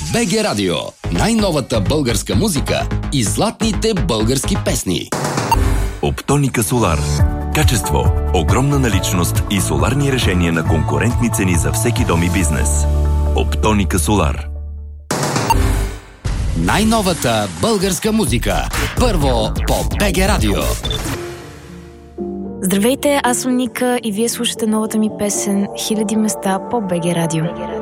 БГ Радио. Най-новата българска музика и златните български песни. Оптоника Солар. Качество, огромна наличност и соларни решения на конкурентни цени за всеки дом и бизнес. Оптоника Солар. Най-новата българска музика. Първо по БГ Радио. Здравейте, аз съм Ника и вие слушате новата ми песен «Хиляди места» по БГ Радио.